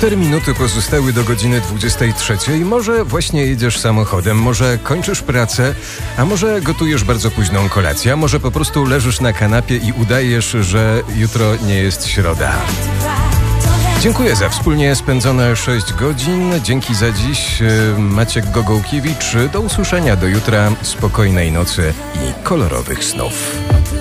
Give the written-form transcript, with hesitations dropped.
4 minuty pozostały do godziny 23. Może właśnie jedziesz samochodem, może kończysz pracę, a może gotujesz bardzo późną kolację, a może po prostu leżysz na kanapie i udajesz, że jutro nie jest środa. Dziękuję za wspólnie spędzone 6 godzin. Dzięki za dziś. Maciek Gogołkiewicz. Do usłyszenia do jutra. Spokojnej nocy i kolorowych snów.